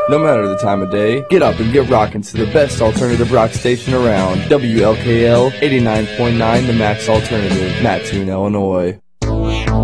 No matter the time of day, get up and get rockin' to the best alternative rock station around. WLKL 89.9, the Max Alternative, Mattoon, Illinois.